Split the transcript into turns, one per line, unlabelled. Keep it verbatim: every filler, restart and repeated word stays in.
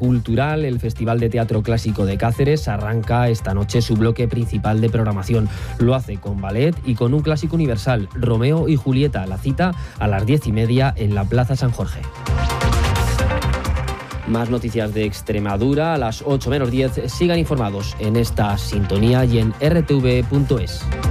cultural. El Festival de Teatro Clásico de Cáceres arranca esta noche su bloque principal de programación. Lo hace con ballet y con un clásico universal, Romeo y Julieta. La cita a las diez y media en la Plaza San Jorge. Más noticias de Extremadura a las ocho menos diez. Sigan informados en esta sintonía y en r t v punto es.